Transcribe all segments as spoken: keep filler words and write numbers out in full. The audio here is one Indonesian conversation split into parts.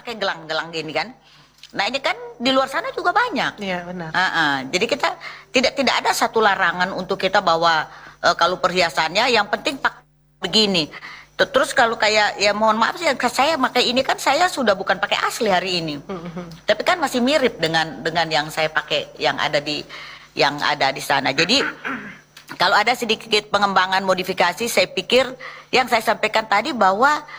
pakai gelang-gelang gini kan. Nah ini kan di luar sana juga banyak. Iya benar. Uh -uh. Jadi kita tidak tidak ada satu larangan untuk kita bawa uh, kalau perhiasannya, yang penting pak begini. Terus kalau kayak ya mohon maaf sih, saya pakai ini kan saya sudah bukan pakai asli hari ini, mm-hmm. tapi kan masih mirip dengan dengan yang saya pakai yang ada di yang ada di sana. Jadi kalau ada sedikit pengembangan modifikasi, saya pikir yang saya sampaikan tadi bahwa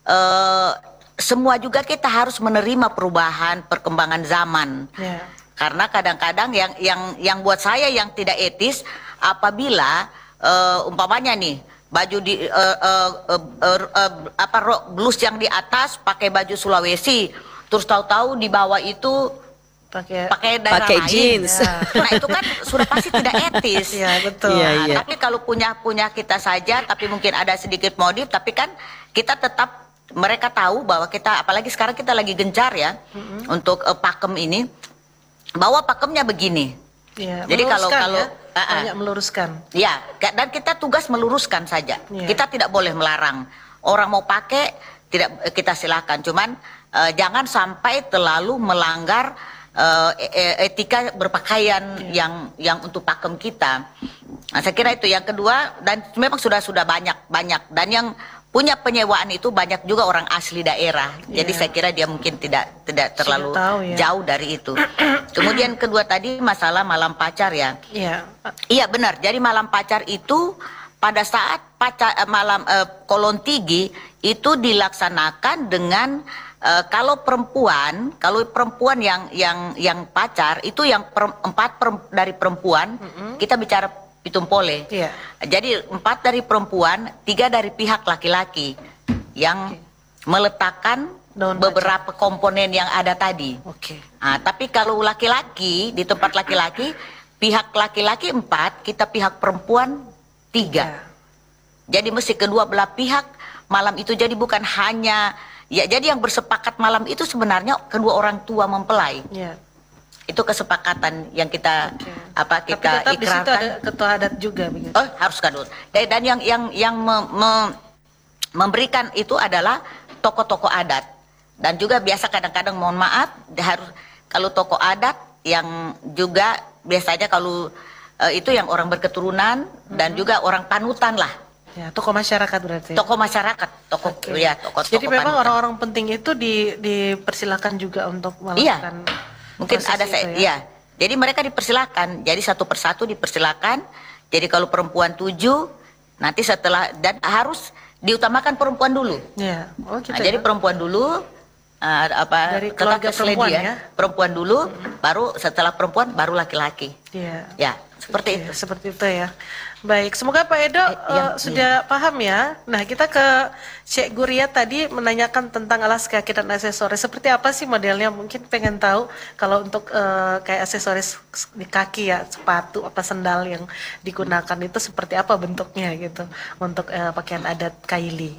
uh, semua juga kita harus menerima perubahan perkembangan zaman. Yeah. Karena kadang-kadang yang yang yang buat saya yang tidak etis apabila uh, umpamanya nih baju di uh, uh, uh, uh, uh, apa rok blus yang di atas pakai baju Sulawesi, terus tahu-tahu di bawah itu pakai pakai pakai jeans. Ya. Nah itu kan sudah pasti tidak etis. Ya betul. Nah, ya, ya. Tapi kalau punya punya kita saja, tapi mungkin ada sedikit modif, tapi kan kita tetap mereka tahu bahwa kita, apalagi sekarang kita lagi gencar ya, mm-hmm. untuk uh, pakem ini, bahwa pakemnya begini. Ya, jadi kalau kalau ya, uh, uh, banyak meluruskan. Ya, dan kita tugas meluruskan saja. Ya. Kita tidak boleh melarang. Orang mau pakai tidak kita silakan. Cuman uh, jangan sampai terlalu melanggar uh, etika berpakaian ya. yang yang untuk pakem kita. Nah, saya kira itu yang kedua, dan memang sudah sudah banyak banyak dan yang punya penyewaan itu banyak juga orang asli daerah. Yeah. Jadi saya kira dia mungkin tidak tidak terlalu tahu, ya. jauh dari itu. Kemudian kedua tadi masalah malam pacar ya. Iya. Yeah. Iya benar. Jadi malam pacar itu pada saat pacar malam eh, Kolon Tigi itu dilaksanakan dengan eh, kalau perempuan, kalau perempuan yang yang yang pacar itu yang per, empat per, dari perempuan, mm-hmm. kita bicara Pitumpole. Iya. Jadi empat dari perempuan, tiga dari pihak laki-laki yang okay. meletakkan Daun beberapa baca. komponen yang ada tadi. Oke. Okay. Nah, tapi kalau laki-laki di tempat laki-laki, pihak laki-laki empat, kita pihak perempuan tiga. Ya. Jadi mesti kedua belah pihak malam itu, jadi bukan hanya ya. Jadi yang bersepakat malam itu sebenarnya kedua orang tua mempelai. Iya. Itu kesepakatan yang kita okay. apa kita Tapi tetap ikrarkan. Di situ ada ketua adat juga begitu. Oh, harus kadut. Dan, dan yang yang yang me, me, memberikan itu adalah tokoh-tokoh adat. Dan juga biasa kadang-kadang mohon maaf harus kalau tokoh adat yang juga biasanya kalau uh, itu yang orang berketurunan mm-hmm. dan juga orang panutan lah. Ya, tokoh masyarakat berarti. Tokoh masyarakat, tokoh okay. ya, tokoh. Jadi tokoh memang panutan. Orang-orang penting itu di dipersilakan juga untuk melakukan. Iya. Mungkin ada saya, ya. ya. Jadi mereka dipersilakan. Jadi satu persatu dipersilakan. Jadi kalau perempuan tujuh, nanti setelah dan harus diutamakan perempuan dulu. Ya. Oh, gitu nah, ya. Jadi perempuan dulu, uh, apa? Dari keluarga perempuan ya. Perempuan dulu, hmm. baru setelah perempuan baru laki-laki. Ya. Ya, seperti Oke, itu. Seperti itu ya. Baik, semoga Pak Edo eh, yang, uh, sudah iya. paham ya. Nah, kita ke Cek Guria tadi menanyakan tentang alas kaki dan aksesoris. Seperti apa sih modelnya? Mungkin pengen tahu kalau untuk uh, kayak aksesoris di kaki ya, sepatu apa sendal yang digunakan itu seperti apa bentuknya gitu untuk uh, pakaian adat Kaili.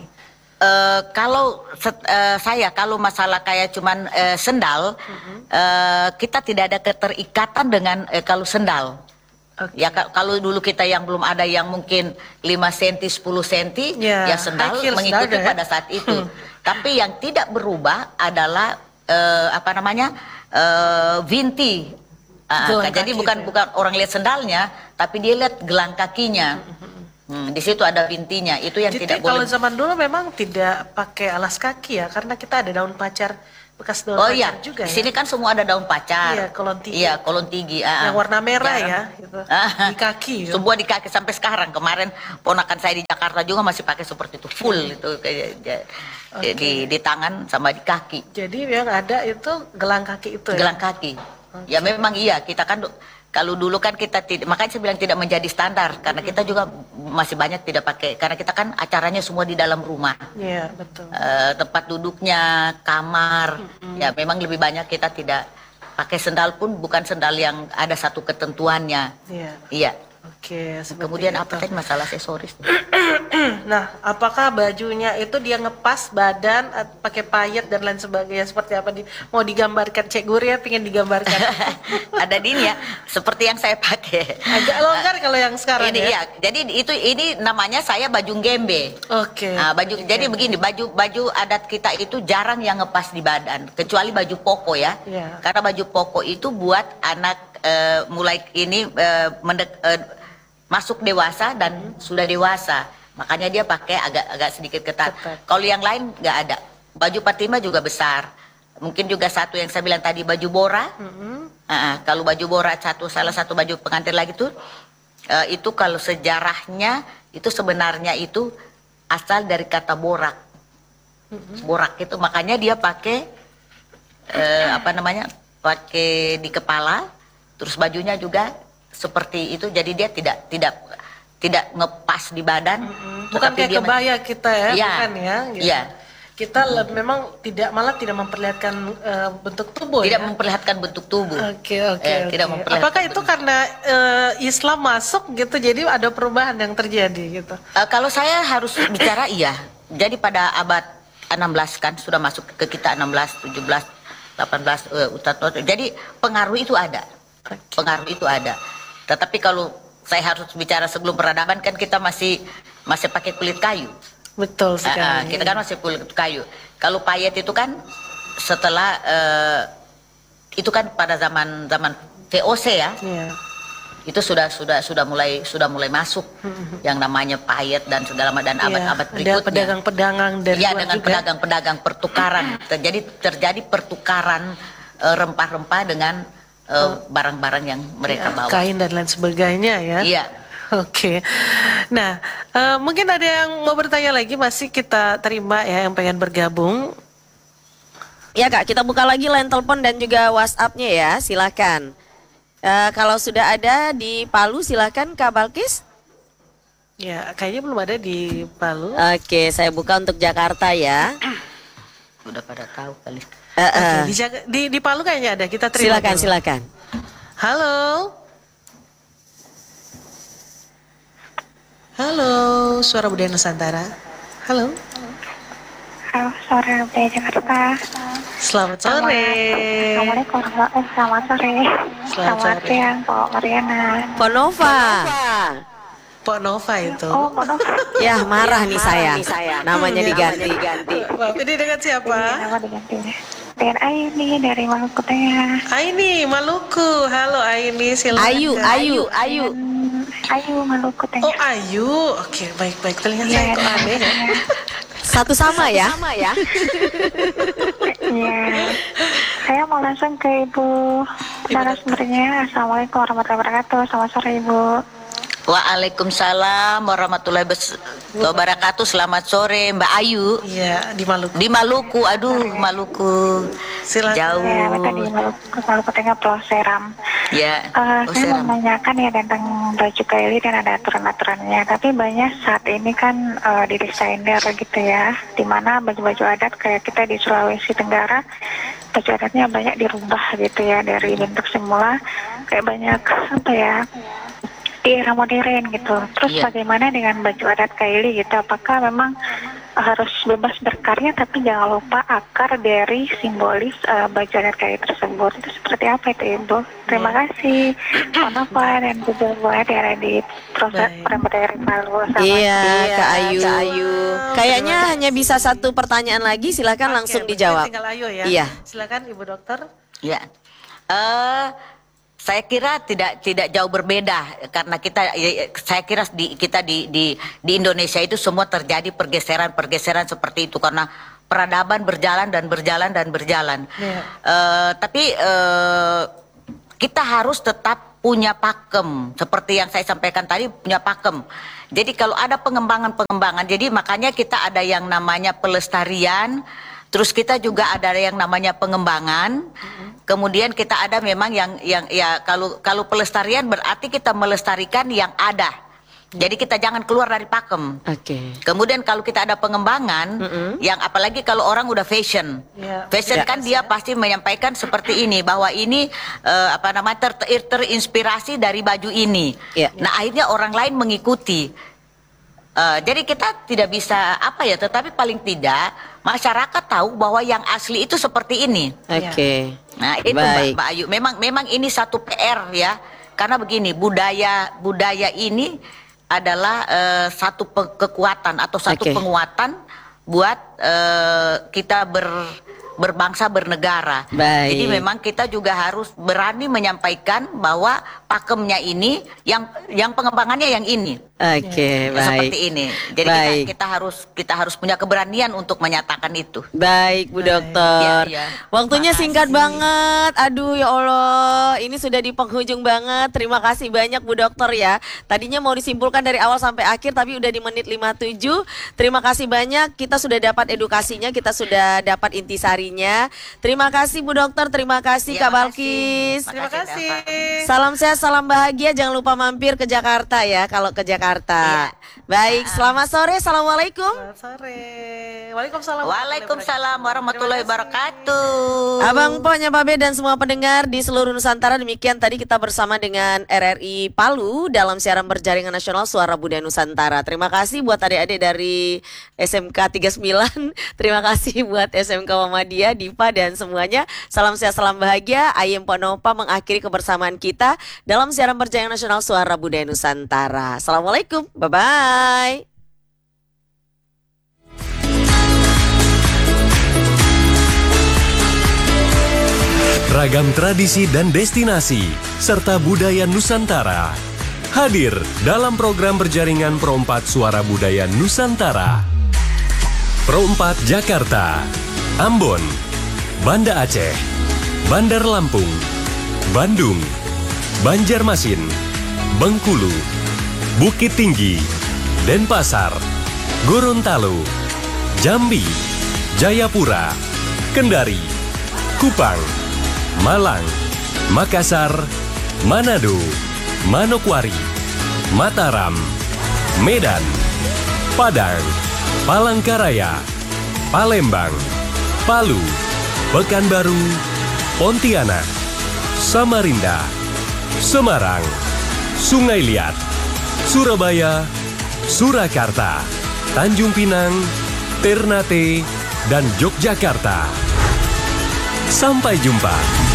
Uh, kalau set, uh, saya kalau masalah kayak cuman uh, sendal, mm-hmm. uh, kita tidak ada keterikatan dengan uh, kalau sendal. Okay. Ya kalau dulu kita yang belum ada yang mungkin lima sentimeter sepuluh sentimeter ya, ya sendal mengikuti ya? pada saat itu. Tapi yang tidak berubah adalah uh, apa namanya uh, vinti. Uh, jadi bukan ya? bukan orang lihat sendalnya, tapi dia lihat gelang kakinya. Hmm, di situ ada vintinya. Itu yang jadi tidak boleh. Kalau zaman dulu memang tidak pakai alas kaki ya, karena kita ada daun pacar. Bekas daun oh pacar iya, juga di ya? sini kan semua ada daun pacar. Iya, kolon tinggi. Iya, kolon tinggi. Yang warna merah jarang. ya, gitu. Di kaki. Gitu. Semua di kaki sampai sekarang. Kemarin ponakan saya di Jakarta juga masih pakai seperti itu, full itu kayak okay. di di tangan sama di kaki. Jadi yang ada itu gelang kaki itu. Gelang ya? kaki. Okay. Ya memang iya, kita kan kalau dulu kan kita tidak, makanya saya bilang tidak menjadi standar karena kita juga masih banyak tidak pakai karena kita kan acaranya semua di dalam rumah. Iya, betul. Uh, tempat duduknya, kamar. Mm-hmm. Ya memang lebih banyak kita tidak pakai sendal pun bukan sendal yang ada satu ketentuannya. Iya. Iya. Oke, seperti Kemudian itu. apa tadi masalah aksesoris? Nah, apakah bajunya itu dia ngepas badan, at- pakai payet dan lain sebagainya seperti apa di mau digambarkan Cek Guria pengen digambarkan? Ada din ya, seperti yang saya pakai. Agak longgar kalau yang sekarang Ini ya. ya, jadi itu ini namanya saya baju gembe. Oke. Nah, baju jadi begini, baju baju adat kita itu jarang yang ngepas di badan, kecuali baju poko ya. Iya. Karena baju poko itu buat anak eh, mulai ini eh, mendek- eh, masuk dewasa dan sudah dewasa. Makanya dia pakai agak agak sedikit ketat. Ketat. Kalau yang lain nggak ada. Baju Fatima juga besar. Mungkin juga satu yang saya bilang tadi baju bora. Mhm. Ah, kalau baju bora satu salah satu baju pengantin lagi tuh eh, itu kalau sejarahnya itu sebenarnya itu asal dari kata borak. Borak itu makanya dia pakai eh, apa namanya? Pakai di kepala, terus bajunya juga seperti itu jadi dia tidak tidak tidak ngepas di badan. Bukan tetapi kayak dia kebaya kita ya, Iya. bukan ya? Gitu. Iya. Kita le- memang tidak malah tidak memperlihatkan eh, bentuk tubuh tidak ya. memperlihatkan bentuk tubuh. Oke oke. Eh, oke. tidak memperlihatkan Apakah itu bentuk- karena eh, Islam masuk gitu, jadi ada perubahan yang terjadi gitu? Eh, kalau saya harus bicara iya. Jadi pada abad enam belas kan sudah masuk ke kita enam belas, tujuh belas, delapan belas eh, Ustadz. Jadi pengaruh itu ada. Pengaruh itu ada. Tetapi kalau saya harus bicara sebelum peradaban kan kita masih masih pakai kulit kayu. Betul Ah, ah, sekali. kita kan masih kulit kayu. Kalau payet itu kan setelah eh, itu kan pada zaman zaman V O C ya. Iya. Itu sudah sudah sudah mulai sudah mulai masuk yang namanya payet dan segala macam dan Iya, abad-abad ada berikutnya. pedagang-pedagang dari Ya luar dengan juga. pedagang-pedagang pertukaran terjadi terjadi pertukaran eh, rempah-rempah dengan eh, barang-barang yang mereka Ya, bawa. kain dan lain sebagainya ya. Iya. Oke, nah eh, mungkin ada yang mau bertanya lagi, masih kita terima ya yang pengen bergabung. Ya Kak, kita buka lagi line telepon dan juga WhatsApp-nya ya, silakan. Eh, kalau sudah ada di Palu, silakan Kak Balkis. Ya, kayaknya belum ada di Palu. Oke, saya buka untuk Jakarta ya. Udah pada tahu kali. Eh, Oke, eh, di, Jaga- di, di Palu kayaknya ada, kita terima silakan, dulu. silakan. Halo. Halo, suara budaya Nusantara. Halo. Halo, sore dari Jakarta. Selamat sore. Assalamualaikum warahmatullahi wabarakatuh. Selamat sore. Selamat Selamat sore. siang, Pak Mariana. Ponova. Pok Nova itu. Oh, Pak Nova. Ya, marah nih saya. Namanya Hmm, diganti. Wah, ini dengan siapa? Nama diganti. Dengan Aini dari Maluku Tengah. Aini, Maluku. Halo Aini, silakan. Ayu, Ayu, Ayu. Hmm, Ayu Maluku Oh, Tengah. Ayu. Oke, baik-baik. Telinga Iya, saya kok dari aneh ya. Maluku Tengah. Satu sama ya. Iya. Saya mau langsung ke Ibu narasumbernya. Assalamualaikum warahmatullahi wabarakatuh. Selamat sore, Ibu. Waalaikumsalam warahmatullahi bes- wabarakatuh. Selamat sore Mbak Ayu Iya, di Maluku. di Maluku. Aduh, Maluku. Silakan. Jauh. Ya, betul di Maluku, Maluku Tengah, Pulau Seram. Ya. Eh, Oh, saya Seram. mau menanyakan ya tentang baju kaili dan ada aturan-aturannya. Tapi banyak saat ini kan eh, di desainer gitu ya, dimana baju-baju adat kayak kita di Sulawesi Tenggara, baju adatnya banyak dirubah gitu ya dari bentuk semula, kayak banyak apa ya di era modern gitu. Terus Iya. bagaimana dengan baju adat kaili gitu? Apakah memang harus bebas berkarya tapi jangan lupa akar dari simbolis eh, baju adat kaili tersebut? Itu seperti apa itu Ibu? Terima kasih. Monofa dan juga Bu Ade ada di proses Baik. Pramodari Palu. Selamat Iya, siang. Kak Ayu. Kayaknya hanya bisa satu pertanyaan lagi, silakan Oke, langsung berarti dijawab. Tinggal Ayu ya. Iya. Silakan Ibu Dokter. Ya, eh saya kira tidak tidak jauh berbeda karena kita, ya, saya kira di kita di di di Indonesia itu semua terjadi pergeseran-pergeseran seperti itu karena peradaban berjalan dan berjalan dan berjalan. Iya. Eh, tapi eh, kita harus tetap punya pakem seperti yang saya sampaikan tadi, punya pakem. Jadi kalau ada pengembangan-pengembangan, jadi makanya kita ada yang namanya pelestarian. Terus kita juga ada yang namanya pengembangan. Kemudian kita ada memang yang yang ya kalau kalau pelestarian berarti kita melestarikan yang ada. Jadi kita jangan keluar dari pakem. Oke. Kemudian kalau kita ada pengembangan, Mm-mm. yang apalagi kalau orang udah fashion, Ya, fashion ya. kan dia pasti menyampaikan seperti ini bahwa ini eh, apa namanya ter, ter- terinspirasi dari baju ini. Ya. Nah akhirnya orang lain mengikuti. Eh, jadi kita tidak bisa apa ya, tetapi paling tidak masyarakat tahu bahwa yang asli itu seperti ini. Oke. Nah itu Baik. Mbak, Mbak Ayu, memang memang ini satu P R ya, karena begini budaya budaya ini adalah eh, satu pe- kekuatan atau satu Oke. penguatan buat eh, kita ber berbangsa bernegara. Baik. Jadi memang kita juga harus berani menyampaikan bahwa pakemnya ini yang yang pengembangannya yang ini. Oke, baik. Seperti ini. Jadi Baik. kita kita harus kita harus punya keberanian untuk menyatakan itu. Baik, Bu Dokter. Iya, iya. Waktunya Makasih. singkat banget. Aduh ya Allah, ini sudah di penghujung banget. Terima kasih banyak Bu Dokter ya. Tadinya mau disimpulkan dari awal sampai akhir tapi udah di menit lima puluh tujuh. Terima kasih banyak. Kita sudah dapat edukasinya, kita sudah dapat intisarinya. Terima kasih Bu Dokter, terima kasih Ya, Kak makasih. Balkis. Terima kasih. Salam sehat, salam bahagia. Jangan lupa mampir ke Jakarta ya kalau ke Jakarta. Iya. Baik, selamat sore. Assalamualaikum. Selamat sore. Waalaikumsalam. Waalaikumsalam warahmatullahi wabarakatuh. Abang Poknya Babe dan semua pendengar di seluruh Nusantara, demikian tadi kita bersama dengan R R I Palu dalam siaran berjaringan nasional Suara Budaya Nusantara. Terima kasih buat adik-adik dari S M K tiga puluh sembilan, terima kasih buat S M K Muhammadiyah, Dipa dan semuanya. Salam sehat, salam bahagia. Ayem Ponopa mengakhiri kebersamaan kita dalam siaran berjaringan nasional Suara Budaya Nusantara. Assalamualaikum, bye-bye. Ragam tradisi dan destinasi, serta budaya Nusantara. Hadir dalam program berjaringan Pro empat Suara Budaya Nusantara. Pro empat Jakarta, Ambon, Banda Aceh, Bandar Lampung, Bandung, Banjarmasin, Bengkulu, Bukit Tinggi, Denpasar, Gorontalo, Jambi, Jayapura, Kendari, Kupang, Malang, Makassar, Manado, Manokwari, Mataram, Medan, Padang, Palangkaraya, Palembang, Palu, Pekanbaru, Pontianak, Samarinda, Semarang, Sungai Liat, Surabaya, Surakarta, Tanjung Pinang, Ternate, dan Yogyakarta. Sampai jumpa.